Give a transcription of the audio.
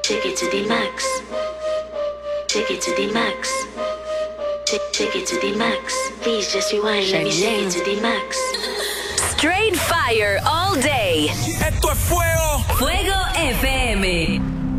Take it to the max. Take it to the max. Take it to the max. Please just rewind. Let me take it to the max. Straight fire all day. Esto es fuego. Fuego FM.